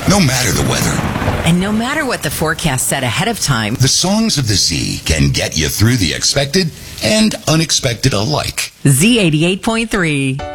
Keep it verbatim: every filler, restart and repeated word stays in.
No matter the weather. And no matter what the forecast said ahead of time, The songs of the Z can get you through the expected and unexpected alike. Z eighty-eight point three.